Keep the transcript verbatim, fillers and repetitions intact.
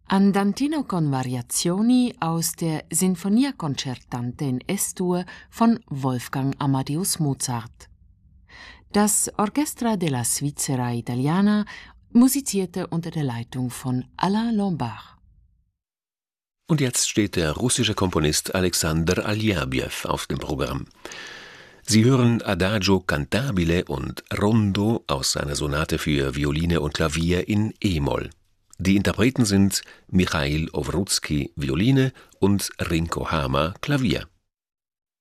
Andantino con Variazioni aus der Sinfonia Concertante in Es-Dur von Wolfgang Amadeus Mozart. Das Orchestra della Svizzera Italiana musizierte unter der Leitung von Alain Lombard. Und jetzt steht der russische Komponist Alexander Aljabjew auf dem Programm. Sie hören Adagio cantabile und Rondo aus seiner Sonate für Violine und Klavier in E-Moll. Die Interpreten sind Michail Owrutzki, Violine, und Rinko Hama, Klavier.